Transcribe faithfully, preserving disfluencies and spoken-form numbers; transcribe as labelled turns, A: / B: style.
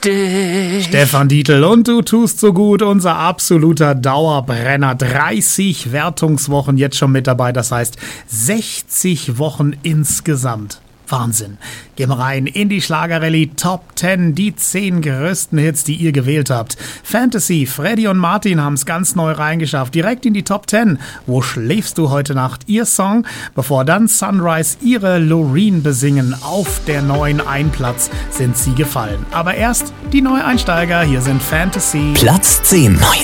A: Stefan Dietl und du tust so gut, unser absoluter Dauerbrenner. dreißig Wertungswochen jetzt schon mit dabei, das heißt sechzig Wochen insgesamt. Wahnsinn. Gehen wir rein in die Schlagerrallye Top zehn, die zehn größten Hits, die ihr gewählt habt. Fantasy, Freddy und Martin haben es ganz neu reingeschafft, direkt in die Top zehn. Wo schläfst du heute Nacht? Ihr Song, bevor dann Sunrise ihre Loreen besingen. Auf der neuen Einplatz sind sie gefallen. Aber erst die Neueinsteiger, hier sind Fantasy.
B: Platz zehn.